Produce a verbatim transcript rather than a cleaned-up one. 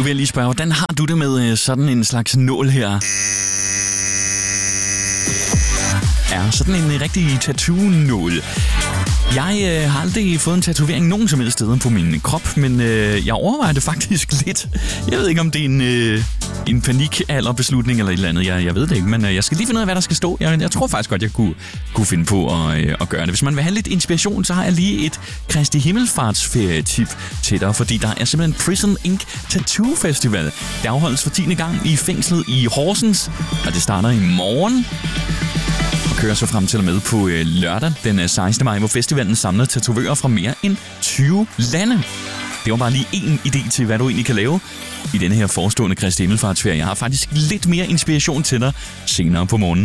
Nu vil jeg lige spørge, hvordan har du det med sådan en slags nål her? Ja, sådan en rigtig tattoo-nål. Jeg øh, har aldrig fået en tatovering nogen som helst steder på min krop, men øh, jeg overvejer det faktisk lidt. Jeg ved ikke, om det er en, øh, en panikalderbeslutning eller et eller andet. Jeg, jeg ved det ikke, men øh, jeg skal lige finde ud af, hvad der skal stå. Jeg, jeg tror faktisk godt, jeg kunne, kunne finde på at, øh, at gøre det. Hvis man vil have lidt inspiration, så har jeg lige et Kristi Himmelfartsferie-tip til dig, fordi der er simpelthen Prison Ink Tattoo Festival. Det afholdes for tiende gang i fængslet i Horsens, og det starter i morgen. Kører så frem til og med på øh, lørdag den sekstende maj, hvor festivalen samler tatovører fra mere end tyve lande. Det var bare lige en idé til, hvad du egentlig kan lave i denne her forestående Kristi Himmelfartsferie. Jeg har faktisk lidt mere inspiration til dig senere på morgenen.